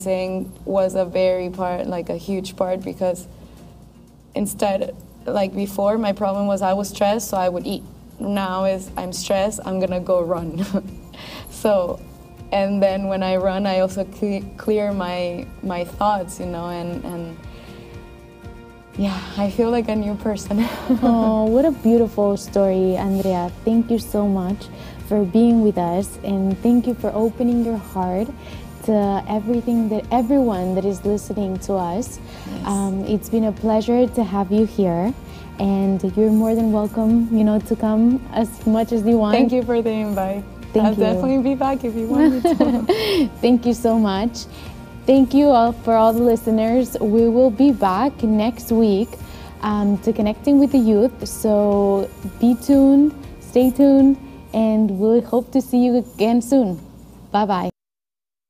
was a a huge part, because instead, like before, my problem was I was stressed, so I would eat. Now I'm stressed, I'm gonna go run. So, and then when I run, I also clear my thoughts, and yeah, I feel like a new person. Oh, what a beautiful story, Andrea. Thank you so much for being with us, and thank you for opening your heart to everyone that is listening to us. Yes. It's been a pleasure to have you here, and you're more than welcome, to come as much as you want. Thank you for the invite. Thank you. I'll definitely be back if you want me to. Thank you so much. Thank you all for all the listeners. We will be back next week to Connecting with the Youth. So be tuned, stay tuned, and we hope to see you again soon. Bye-bye.